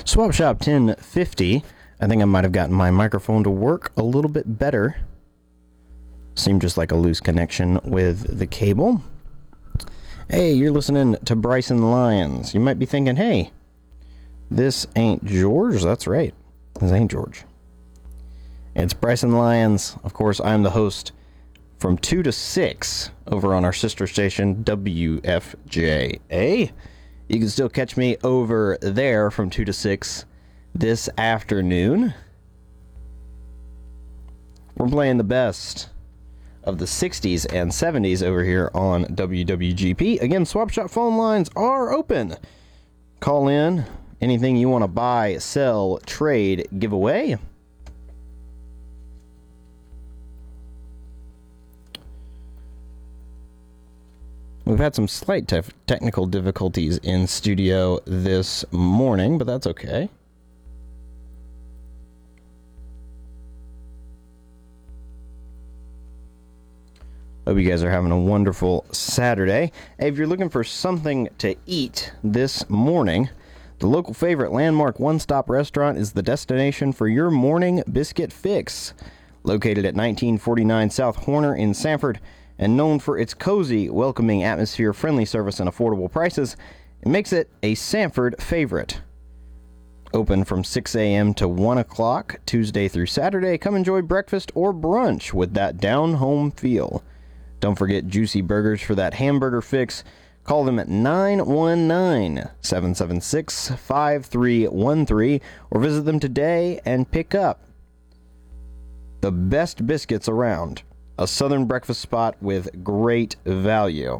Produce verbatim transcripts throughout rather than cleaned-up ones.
Swap Shop ten fifty. I think I might have gotten my microphone to work a little bit better. Seemed just like a loose connection with the cable. Hey, you're listening to Bryson Lyons. You might be thinking, hey, this ain't George. That's right. This ain't George. It's Bryson Lyons. Of course, I'm the host from two to six over on our sister station, W F J A. You can still catch me over there from two to six this afternoon. We're playing the best of the sixties and seventies over here on W W G P. Again, Swap Shop phone lines are open. Call in anything you want to buy, sell, trade, give away. We've had some slight te- technical difficulties in studio this morning, but that's okay. Hope you guys are having a wonderful Saturday. Hey, if you're looking for something to eat this morning, the local favorite Landmark One-Stop Restaurant is the destination for your morning biscuit fix. Located at nineteen forty-nine South Horner in Sanford, and known for its cozy, welcoming atmosphere, friendly service, and affordable prices, it makes it a Sanford favorite. Open from six a.m. to one o'clock, Tuesday through Saturday. Come enjoy breakfast or brunch with that down-home feel. Don't forget juicy burgers for that hamburger fix. Call them at nine one nine, seven seven six, five three one three or visit them today and pick up the best biscuits around. A southern breakfast spot with great value.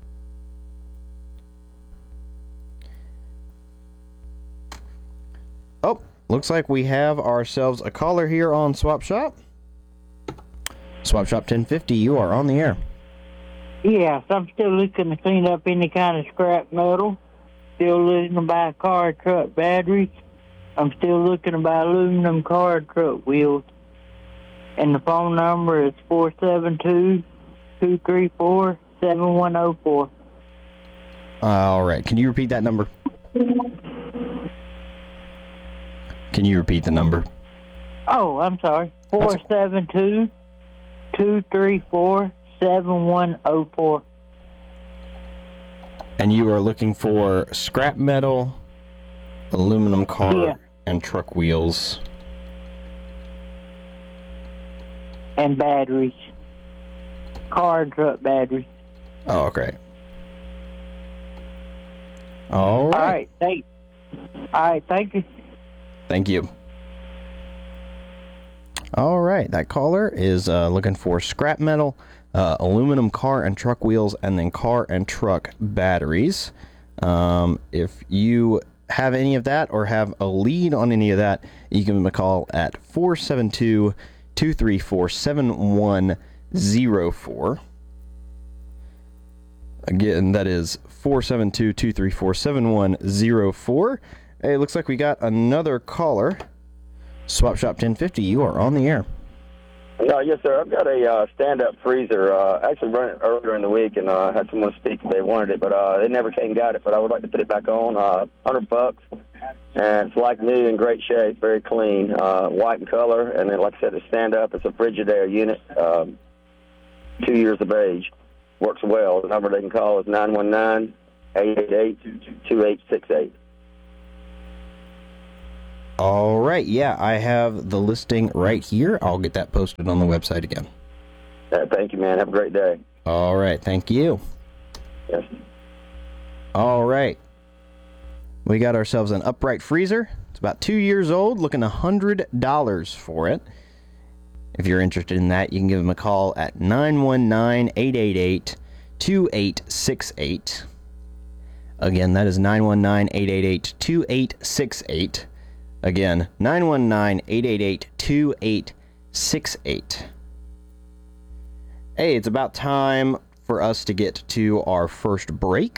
Oh, looks like we have ourselves a caller here on Swap Shop. Swap Shop ten fifty, you are on the air. Yes, I'm still looking to clean up any kind of scrap metal. Still looking to buy car, truck batteries. I'm still looking to buy aluminum car, truck wheels. And the phone number is four seven two, two three four, seven one zero four. All right. Can you repeat that number? Can you repeat the number? Oh, I'm sorry. four seven two, two three four, seven one zero four. And you are looking for scrap metal, aluminum car, yeah. and truck wheels. And batteries. Car and truck batteries. Oh, okay. All right. All right, thank, all right, thank you. Thank you. All right, that caller is uh, looking for scrap metal, uh, aluminum car and truck wheels, and then car and truck batteries. Um, if you have any of that or have a lead on any of that, you can give them a call at four seven two, two three four, seven one zero four. Again, that is four seven two, two three four, seven one zero four. Hey, looks like we got another caller. Swap Shop ten fifty, you are on the air. Uh, yes, sir. I've got a uh, stand-up freezer. Uh, actually run it earlier in the week, and uh, had someone speak if they wanted it, but uh, they never came and got it. But I would like to put it back on. Uh, Hundred bucks, and it's like new, in great shape, very clean, uh, white in color. And then, like I said, it's stand-up. It's a Frigidaire unit, um, two years of age. Works well. The number they can call is nine one nine, eight eight eight, two eight six eight. All right, yeah, I have the listing right here. I'll get that posted on the website again. Uh, thank you, man. Have a great day. All right, thank you. Yes. All right. We got ourselves an upright freezer. It's about two years old, looking one hundred dollars for it. If you're interested in that, you can give them a call at nine one nine, eight eight eight, two eight six eight. Again, that is nine one nine, eight eight eight, two eight six eight. Again, nine one nine, eight eight eight, two eight six eight. Hey, it's about time for us to get to our first break.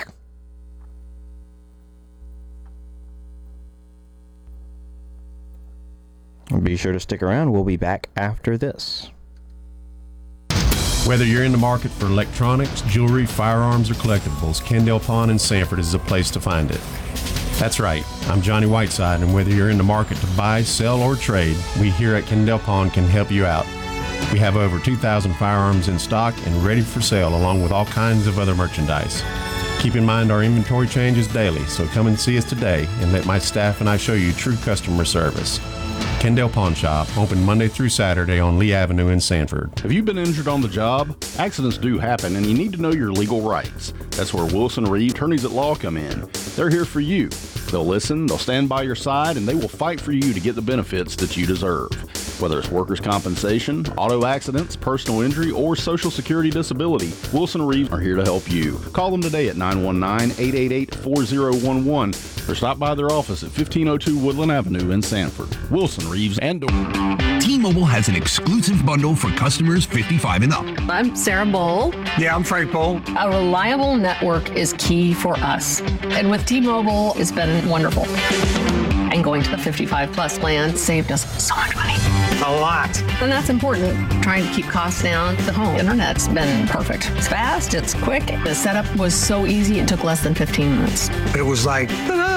Be sure to stick around. We'll be back after this. Whether you're in the market for electronics, jewelry, firearms, or collectibles, Kendall Pawn in Sanford is the place to find it. That's right. I'm Johnny Whiteside, and whether you're in the market to buy, sell, or trade, we here at Kendall Pawn can help you out. We have over two thousand firearms in stock and ready for sale, along with all kinds of other merchandise. Keep in mind our inventory changes daily, so come and see us today and let my staff and I show you true customer service. Kendall Pawn Shop, open Monday through Saturday on Lee Avenue in Sanford. Have you been injured on the job? Accidents do happen, and you need to know your legal rights. That's where Wilson Reed Attorneys at Law come in. They're here for you. They'll listen, they'll stand by your side, and they will fight for you to get the benefits that you deserve. Whether it's workers' compensation, auto accidents, personal injury, or Social Security disability, Wilson Reeves are here to help you. Call them today at nine one nine, eight eight eight, four zero one one or stop by their office at fifteen oh two Woodland Avenue in Sanford. Wilson Reeves and T-Mobile has an exclusive bundle for customers fifty-five and up. I'm Sarah Bowl. Yeah, I'm Frank Bowl. A reliable network is key for us. And with T-Mobile, it's been wonderful. And going to the fifty-five plus plan saved us so much money. A lot. And that's important. Trying to keep costs down. The home internet's been perfect. It's fast, it's quick. The setup was so easy, it took less than fifteen minutes. It was like,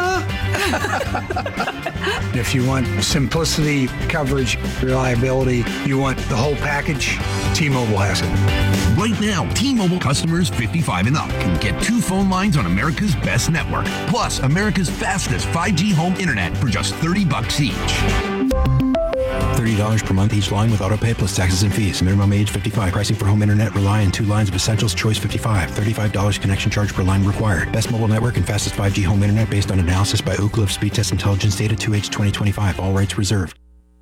if you want simplicity, coverage, reliability, you want the whole package, T-Mobile has it. Right now, T-Mobile customers fifty-five and up can get two phone lines on America's best network, plus America's fastest five G home internet for just thirty bucks each. thirty dollars per month each line with autopay plus taxes and fees. Minimum age fifty-five. Pricing for home internet rely on two lines of Essentials. Choice fifty-five. thirty-five dollars connection charge per line required. Best mobile network and fastest five G home internet based on analysis by Ookla of Speed Test Intelligence Data two H twenty twenty-five. All rights reserved.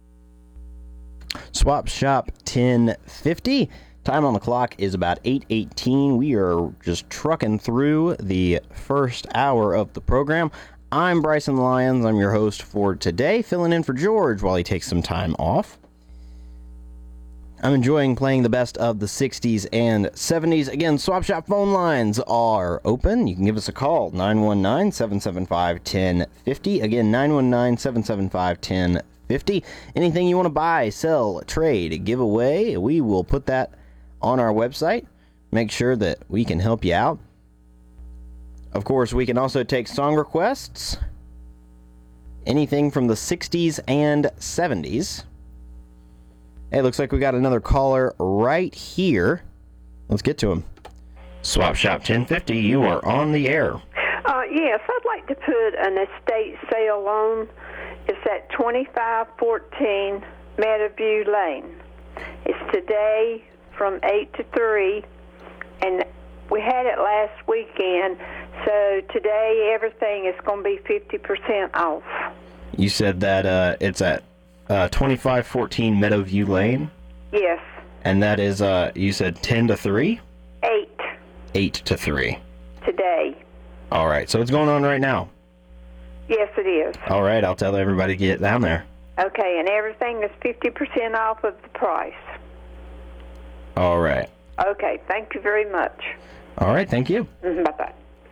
Swap Shop ten fifty. Time on the clock is about eight eighteen. We are just trucking through the first hour of the program. I'm Bryson Lyons. I'm your host for today, filling in for George while he takes some time off. I'm enjoying playing the best of the sixties and seventies. Again, Swap Shop phone lines are open. You can give us a call, nine one nine, seven seven five, one zero five zero. Again, nine one nine, seven seven five, one zero five zero. Anything you want to buy, sell, trade, give away, we will put that on our website. Make sure that we can help you out. Of course, we can also take song requests, anything from the sixties and seventies. Hey, looks like we got another caller right here. Let's get to him. Swap Shop ten fifty, you are on the air. Uh, yes, I'd like to put an estate sale on. It's at twenty-five fourteen Meadowview Lane. It's today from eight to three, and we had it last weekend, so today everything is going to be fifty percent off. You said that uh, it's at uh, twenty-five fourteen Meadowview Lane? Yes. And that is, uh, you said ten to three? eight. eight to three. Today. All right, so it's going on right now? Yes, it is. All right, I'll tell everybody to get down there. Okay, and everything is fifty percent off of the price. All right. Okay, thank you very much. All right, thank you. Mm-hmm, bye-bye.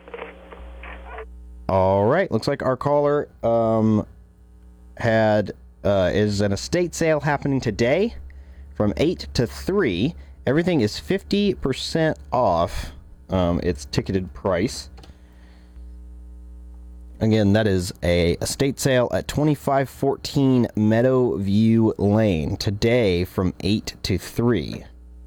All right, looks like our caller um, had uh, is an estate sale happening today from eight to three. Everything is fifty percent off um, its ticketed price. Again, that is a estate sale at twenty-five fourteen Meadowview Lane today from eight to three.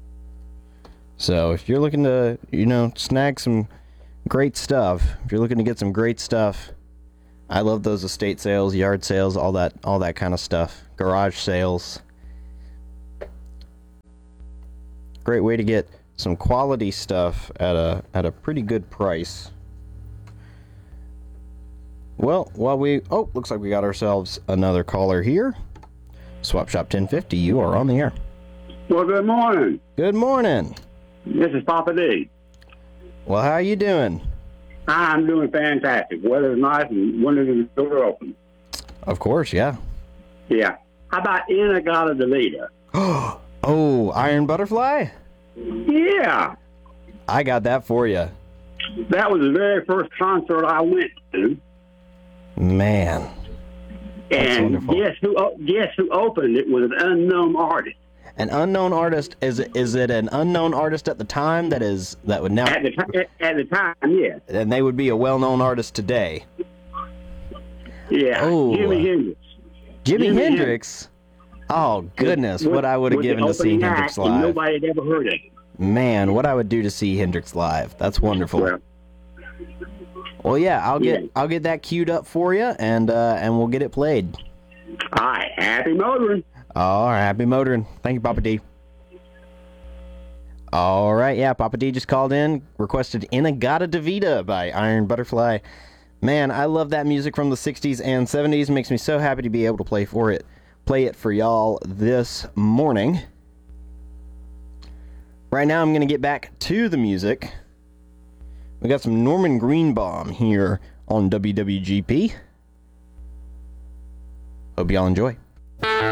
So if you're looking to, you know, snag some great stuff, if you're looking to get some great stuff, I love those estate sales, yard sales, all that, all that kind of stuff, garage sales. Great way to get some quality stuff at a at a pretty good price. Well, while we oh, looks like we got ourselves another caller here. Swap Shop ten fifty, you are on the air. Well, good morning. Good morning. This is Papa D. Well, how are you doing? I'm doing fantastic. Weather's nice and windows and the door open. Of course, yeah. Yeah. How about Inagata Delita? Oh, Iron Butterfly? Yeah. I got that for you. That was the very first concert I went to. Man. That's and wonderful. guess who guess who opened it was an unknown artist. An unknown artist, is it, is it an unknown artist at the time that is that would now At the, t- at the time, yes. and they would be a well-known artist today? Yeah, Oh. Jimi Hendrix. Jimi, Jimi Hendrix. Oh, goodness, Was- what I would have was given the to see opening Hendrix act, and live. Nobody had ever heard it. Man, what I would do to see Hendrix live. That's wonderful. Well, Well, yeah, I'll get Yeah. I'll get that queued up for you, and uh, and we'll get it played. all right, happy motoring. All right, happy motoring. Thank you, Papa D. All right, yeah, Papa D just called in, requested Inagata Davida by Iron Butterfly. Man, I love that music from the sixties and seventies. Makes me so happy to be able to play for it, play it for y'all this morning. Right now, I'm going to get back to the music. We got some Norman Greenbaum here on W W G P. Hope y'all enjoy.